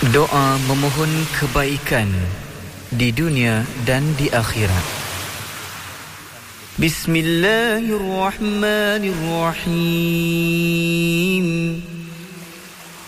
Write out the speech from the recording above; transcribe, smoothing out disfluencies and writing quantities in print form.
Doa memohon kebaikan di dunia dan di akhirat. Bismillahirrahmanirrahim.